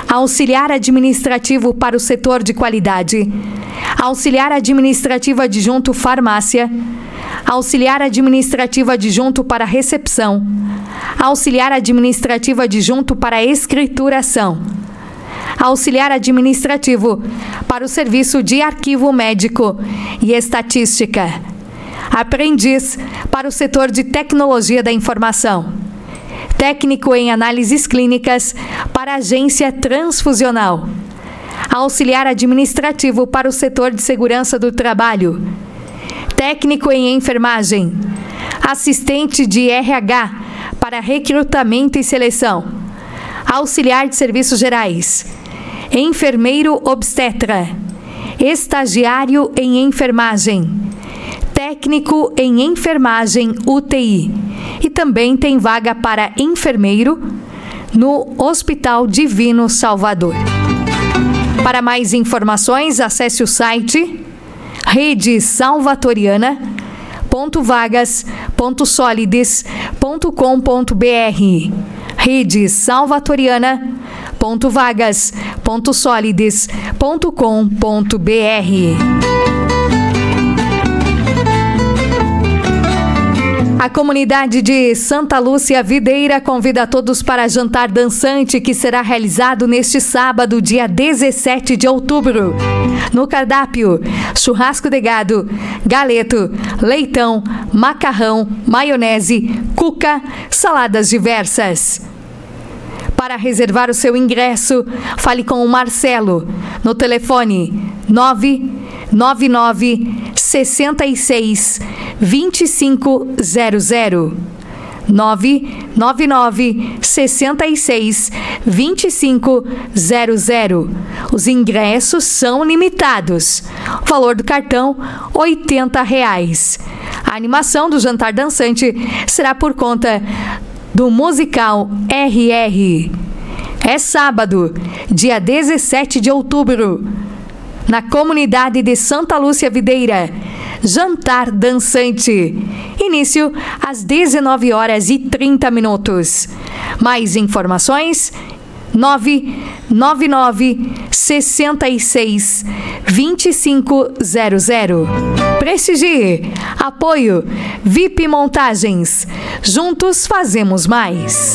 Auxiliar administrativo para o setor de qualidade. Auxiliar administrativo adjunto farmácia. Auxiliar administrativo adjunto para recepção. Auxiliar administrativo adjunto para escrituração. Auxiliar administrativo para o serviço de arquivo médico e estatística. Aprendiz para o setor de tecnologia da informação. Técnico em análises clínicas para a agência transfusional. Auxiliar administrativo para o setor de segurança do trabalho. Técnico em enfermagem. Assistente de RH para recrutamento e seleção. Auxiliar de serviços gerais. Enfermeiro obstetra. Estagiário em enfermagem. Técnico em enfermagem UTI. E também tem vaga para enfermeiro no Hospital Divino Salvador. Para mais informações, acesse o site redesalvatoriana.vagas.solides.com.br redesalvatoriana.vagas.solides.com.br. A comunidade de Santa Lúcia Videira convida a todos para jantar dançante que será realizado neste sábado, dia 17 de outubro. No cardápio, churrasco de gado, galeto, leitão, macarrão, maionese, cuca, saladas diversas. Para reservar o seu ingresso, fale com o Marcelo no telefone 999 66 2500. 999 66 2500. Os ingressos são limitados. O valor do cartão, R$80. A animação do jantar dançante será por conta do musical RR. É sábado, dia 17 de outubro, na comunidade de Santa Lúcia Videira. Jantar dançante. Início às 19h30. Mais informações: 999 66 2500. Prestigie. Apoio VIP Montagens. Juntos fazemos mais.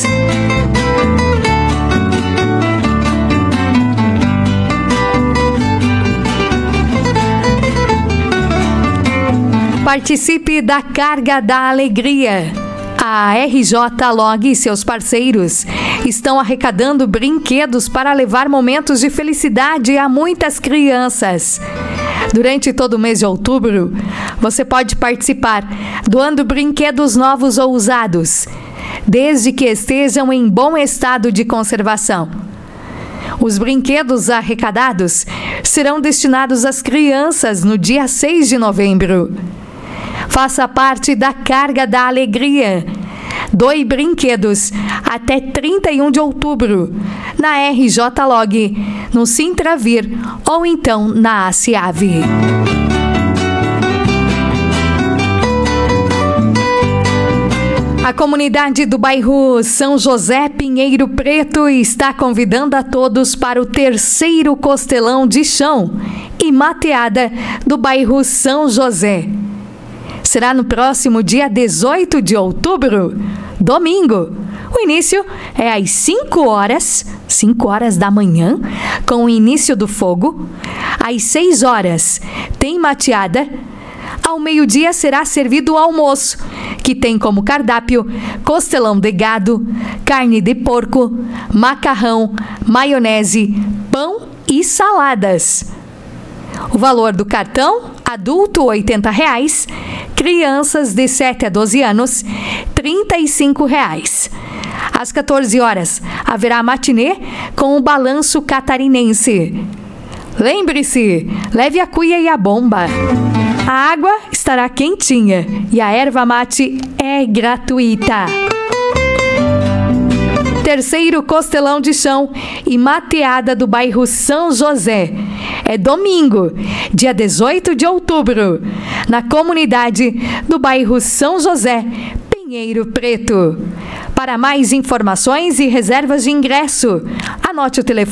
Participe da Carga da Alegria. A RJ Log e seus parceiros estão arrecadando brinquedos para levar momentos de felicidade a muitas crianças. Durante todo o mês de outubro, você pode participar doando brinquedos novos ou usados, desde que estejam em bom estado de conservação. Os brinquedos arrecadados serão destinados às crianças no dia 6 de novembro. Faça parte da Carga da Alegria. Doe brinquedos até 31 de outubro na RJ Log, no Sintravir ou então na ACIAV. A comunidade do bairro São José Pinheiro Preto está convidando a todos para o 3º Costelão de Chão e Mateada do bairro São José. Será no próximo dia 18 de outubro, domingo. O início é às 5 horas da manhã, com o início do fogo. Às 6 horas tem mateada. Ao meio-dia será servido o almoço, que tem como cardápio costelão de gado, carne de porco, macarrão, maionese, pão e saladas. O valor do cartão, adulto R$80, crianças de 7 a 12 anos, R$35. Às 14 horas, haverá matinê com o balanço catarinense. Lembre-se, leve a cuia e a bomba. A água estará quentinha e a erva mate é gratuita. 3º Costelão de Chão e Mateada do bairro São José. É domingo, dia 18 de outubro, na comunidade do bairro São José, Pinheiro Preto. Para mais informações e reservas de ingresso, anote o telefone